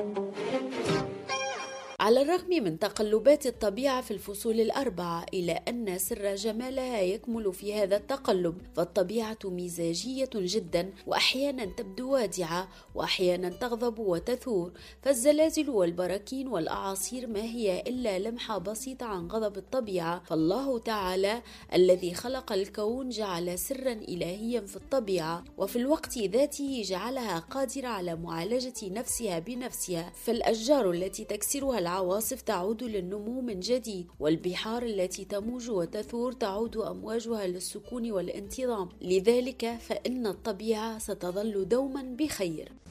على الرغم من تقلبات الطبيعة في الفصول الأربعة، إلا أن سر جمالها يكمل في هذا التقلب، فالطبيعة مزاجية جدا، وأحيانا تبدو وادعة وأحيانا تغضب وتثور، فالزلازل والبراكين والأعاصير ما هي إلا لمحة بسيطة عن غضب الطبيعة. فالله تعالى الذي خلق الكون جعل سرا إلهيا في الطبيعة، وفي الوقت ذاته جعلها قادرة على معالجة نفسها بنفسها. فالأشجار التي تكسرها العواصف تعود للنمو من جديد، والبحار التي تموج وتثور تعود أمواجها للسكون والانتظام. لذلك فإن الطبيعة ستظل دوما بخير.